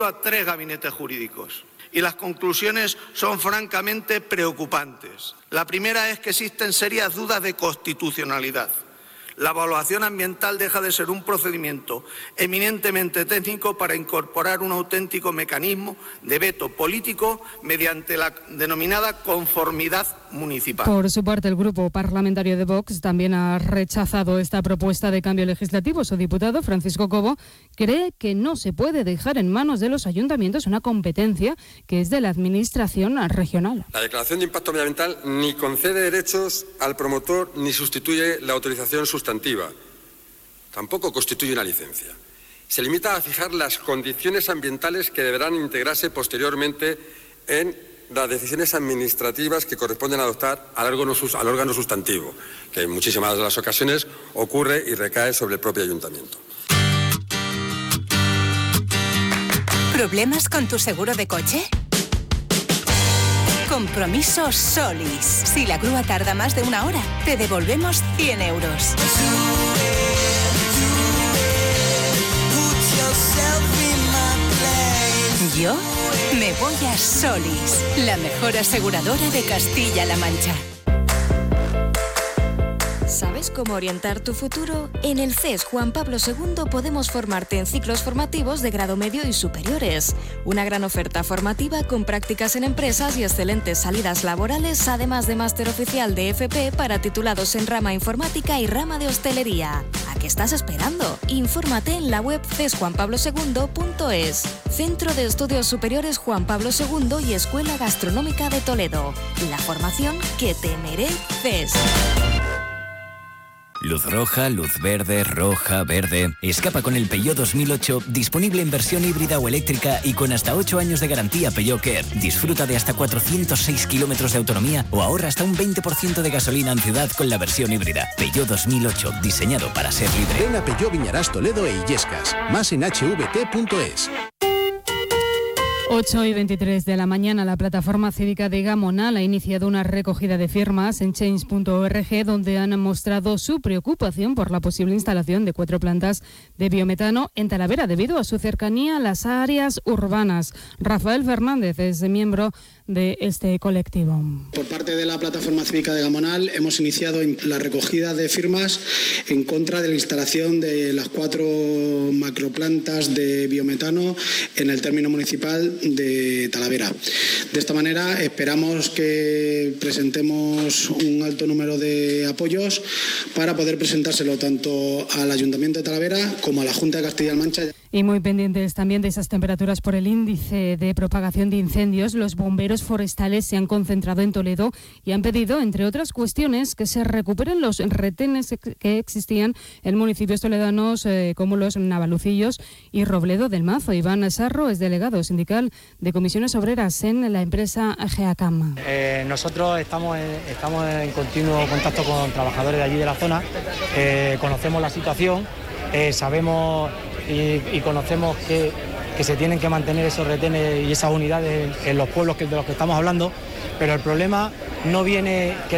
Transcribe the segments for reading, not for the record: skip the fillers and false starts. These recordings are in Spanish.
a 3 gabinetes jurídicos y las conclusiones son francamente preocupantes. La primera es que existen serias dudas de constitucionalidad. La evaluación ambiental deja de ser un procedimiento eminentemente técnico para incorporar un auténtico mecanismo de veto político mediante la denominada conformidad municipal. Por su parte, el grupo parlamentario de Vox también ha rechazado esta propuesta de cambio legislativo. Su diputado, Francisco Cobo, cree que no se puede dejar en manos de los ayuntamientos una competencia que es de la administración regional. La declaración de impacto medioambiental ni concede derechos al promotor ni sustituye la autorización sustantiva. Tampoco constituye una licencia. Se limita a fijar las condiciones ambientales que deberán integrarse posteriormente en las decisiones administrativas que corresponden adoptar al órgano sustantivo, que en muchísimas de las ocasiones ocurre y recae sobre el propio ayuntamiento. ¿Problemas con tu seguro de coche? Compromiso Solis. Si la grúa tarda más de 1 hora, te devolvemos 100 euros. Yo me voy a Solis, la mejor aseguradora de Castilla-La Mancha. ¿Sabes cómo orientar tu futuro? En el CES Juan Pablo II podemos formarte en ciclos formativos de grado medio y superiores. Una gran oferta formativa con prácticas en empresas y excelentes salidas laborales, además de máster oficial de FP para titulados en rama informática y rama de hostelería. ¿A qué estás esperando? Infórmate en la web cesjuanpablosegundo.es. Centro de Estudios Superiores Juan Pablo II y Escuela Gastronómica de Toledo. La formación que te mereces. Luz roja, luz verde, roja, verde. Escapa con el Peugeot 2008, disponible en versión híbrida o eléctrica y con hasta 8 años de garantía Peugeot Care. Disfruta de hasta 406 kilómetros de autonomía o ahorra hasta un 20% de gasolina en ciudad con la versión híbrida. Peugeot 2008, diseñado para ser libre. Ven a Peugeot Viñarás Toledo e Illescas. Más en hvt.es. 8:23 de la mañana, la plataforma cívica de Gamonal ha iniciado una recogida de firmas en change.org donde han mostrado su preocupación por la posible instalación de 4 plantas de biometano en Talavera debido a su cercanía a las áreas urbanas. Rafael Fernández es miembro de este colectivo. Por parte de la plataforma cívica de Gamonal hemos iniciado la recogida de firmas en contra de la instalación de las 4 macroplantas de biometano en el término municipal de Talavera. De esta manera esperamos que presentemos un alto número de apoyos para poder presentárselo tanto al Ayuntamiento de Talavera como a la Junta de Castilla-La Mancha. Y muy pendientes también de esas temperaturas por el índice de propagación de incendios, los bomberos forestales se han concentrado en Toledo y han pedido, entre otras cuestiones, que se recuperen los retenes que existían en municipios toledanos como los Navalucillos y Robledo del Mazo. Iván Sarro es delegado sindical de comisiones obreras en la empresa GEACAM. Nosotros estamos en continuo contacto con trabajadores de allí de la zona, conocemos la situación, sabemos y conocemos que se tienen que mantener esos retenes y esas unidades en los pueblos de los que estamos hablando, pero el problema no viene que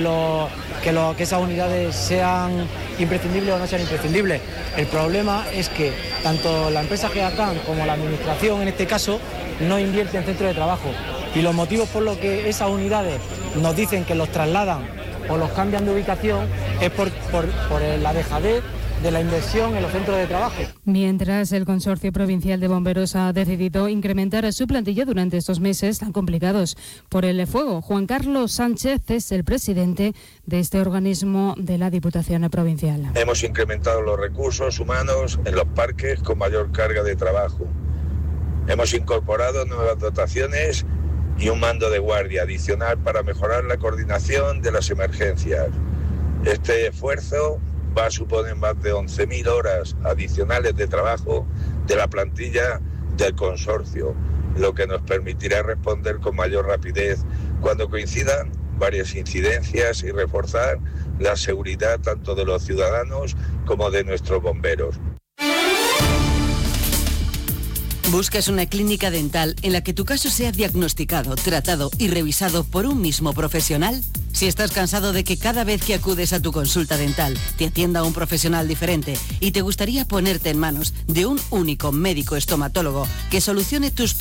esas unidades sean imprescindibles o no sean imprescindibles. El problema es que tanto la empresa GEACAM como la administración, en este caso, no invierte en centros de trabajo. Y los motivos por los que esas unidades nos dicen que los trasladan o los cambian de ubicación es por la dejadez de la inversión en los centros de trabajo. Mientras, el Consorcio Provincial de Bomberos ha decidido incrementar su plantilla durante estos meses tan complicados por el fuego. Juan Carlos Sánchez es el presidente de este organismo de la Diputación Provincial. Hemos incrementado los recursos humanos en los parques con mayor carga de trabajo. Hemos incorporado nuevas dotaciones y un mando de guardia adicional para mejorar la coordinación de las emergencias. Este esfuerzo va a suponer más de 11.000 horas adicionales de trabajo de la plantilla del consorcio, lo que nos permitirá responder con mayor rapidez cuando coincidan varias incidencias y reforzar la seguridad tanto de los ciudadanos como de nuestros bomberos. ¿Buscas una clínica dental en la que tu caso sea diagnosticado, tratado y revisado por un mismo profesional? Si estás cansado de que cada vez que acudes a tu consulta dental te atienda un profesional diferente y te gustaría ponerte en manos de un único médico estomatólogo que solucione tus